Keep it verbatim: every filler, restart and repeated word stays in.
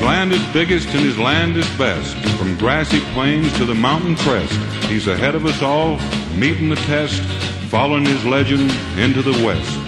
His land is biggest and his land is best. From grassy plains to the mountain crest, he's ahead of us all, meeting the test, following his legend into the west.